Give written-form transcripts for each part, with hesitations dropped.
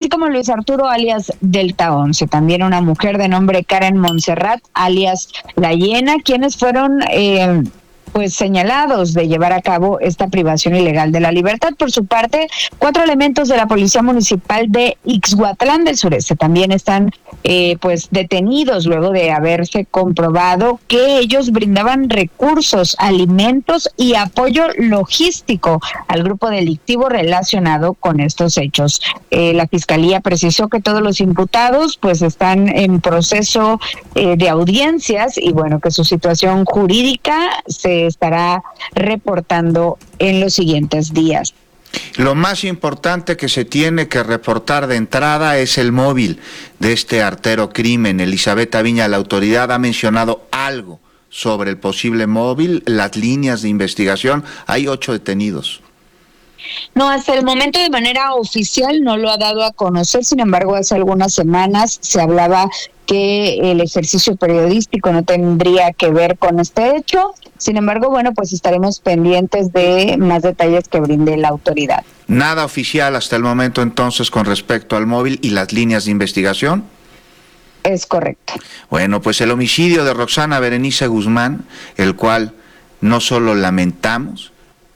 como Luis Arturo alias Delta 11, también una mujer de nombre Karen Montserrat alias La Hiena, quienes fueron pues señalados de llevar a cabo esta privación ilegal de la libertad. Por su parte, 4 elementos de la Policía Municipal de Ixhuatlán del Sureste también están pues detenidos luego de haberse comprobado que ellos brindaban recursos, alimentos y apoyo logístico al grupo delictivo relacionado con estos hechos. La Fiscalía precisó que todos los imputados pues están en proceso de audiencias y bueno, que su situación jurídica se estará reportando en los siguientes días. Lo más importante que se tiene que reportar de entrada es el móvil de este artero crimen. Elizabeth Aviña, la autoridad ha mencionado algo sobre el posible móvil, las líneas de investigación. Hay 8 detenidos. No, hasta el momento de manera oficial no lo ha dado a conocer, sin embargo, hace algunas semanas se hablaba que el ejercicio periodístico no tendría que ver con este hecho. Sin embargo, bueno, pues estaremos pendientes de más detalles que brinde la autoridad. Nada oficial hasta el momento entonces con respecto al móvil y las líneas de investigación. Es correcto. Bueno, pues el homicidio de Roxana Berenice Guzmán, el cual no solo lamentamos,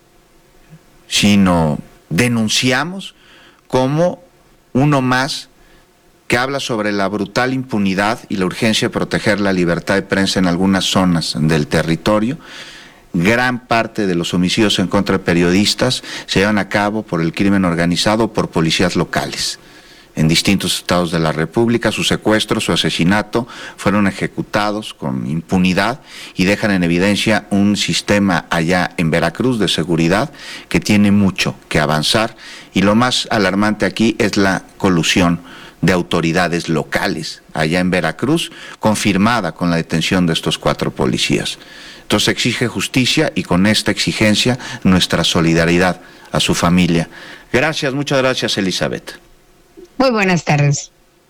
sino denunciamos como uno más que habla sobre la brutal impunidad y la urgencia de proteger la libertad de prensa en algunas zonas del territorio. Gran parte de los homicidios en contra de periodistas se llevan a cabo por el crimen organizado o por policías locales. En distintos estados de la República, su secuestro, su asesinato fueron ejecutados con impunidad y dejan en evidencia un sistema allá en Veracruz de seguridad que tiene mucho que avanzar, y lo más alarmante aquí es la colusión de autoridades locales allá en Veracruz, confirmada con la detención de estos 4 policías. Entonces exige justicia y con esta exigencia nuestra solidaridad a su familia. Gracias, muchas gracias, Elizabeth. Muy buenas tardes.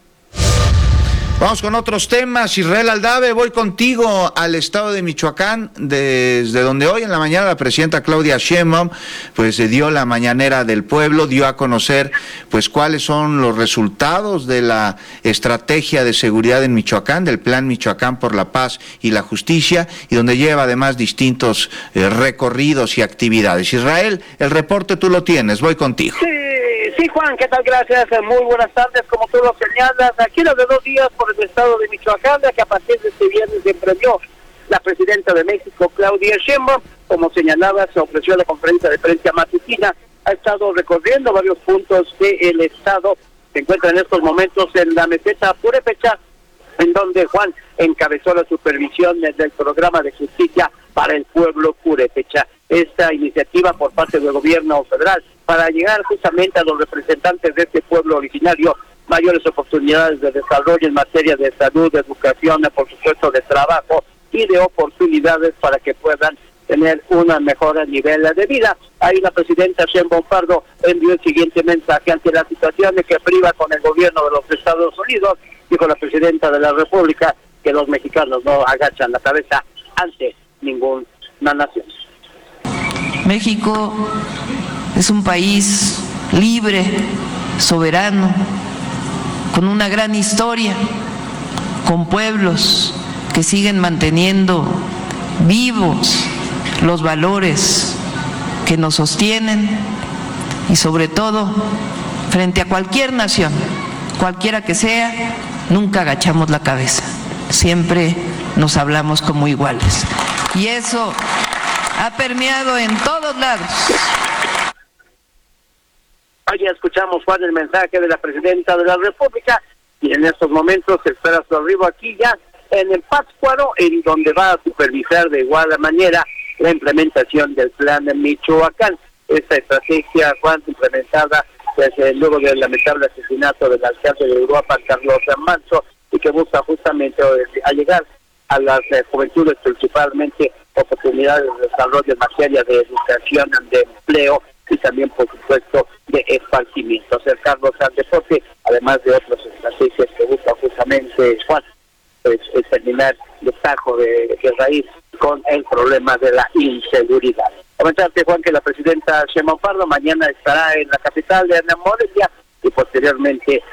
Vamos con otros temas. Israel Aldave, voy contigo al estado de Michoacán, desde donde hoy en la mañana la presidenta Claudia Sheinbaum pues dio la mañanera del pueblo, dio a conocer pues cuáles son los resultados de la estrategia de seguridad en Michoacán, del Plan Michoacán por la Paz y la Justicia, y donde lleva además distintos recorridos y actividades. Israel, el reporte tú lo tienes, voy contigo. Sí, Juan, ¿qué tal? Gracias, muy buenas tardes. Como tú lo señalas, aquí de 2 días por el estado de Michoacán, que a partir de este viernes emprendió la presidenta de México, Claudia Sheinbaum. Como señalaba, se ofreció la conferencia de prensa matutina, ha estado recorriendo varios puntos del estado, se encuentra en estos momentos en la meseta Purépecha, en donde Juan encabezó la supervisión del programa de justicia para el pueblo purépecha. Esta iniciativa por parte del gobierno federal para llegar justamente a los representantes de este pueblo originario mayores oportunidades de desarrollo en materia de salud, de educación, por supuesto de trabajo y de oportunidades para que puedan tener una mejor nivel de vida. Ahí la presidenta Sheinbaum Pardo envió el siguiente mensaje ante la situación de que priva con el gobierno de los Estados Unidos. Dijo la presidenta de la República que los mexicanos no agachan la cabeza ante ninguna nación. México es un país libre, soberano, con una gran historia, con pueblos que siguen manteniendo vivos los valores que nos sostienen y sobre todo frente a cualquier nación, cualquiera que sea, nunca agachamos la cabeza, siempre nos hablamos como iguales y eso ha permeado en todos lados. Ya escuchamos, Juan, el mensaje de la presidenta de la República y en estos momentos se espera su arribo aquí ya en el Pátzcuaro, en donde va a supervisar de igual manera la implementación del Plan de Michoacán. Esta estrategia, Juan, implementada desde luego del lamentable asesinato del alcalde de Uruapan, Carlos Manso, y que busca justamente a llegar a las juventudes, principalmente oportunidades de desarrollo en materia de educación, de empleo y también, por supuesto, de esparcimiento, acercarlos al deporte, además de otras estrategias que buscan justamente, Juan, pues terminar de tajo, de raíz con el problema de la inseguridad. Comentarte, Juan, que la presidenta Sheinbaum Pardo mañana estará en la capital de Morelia y posteriormente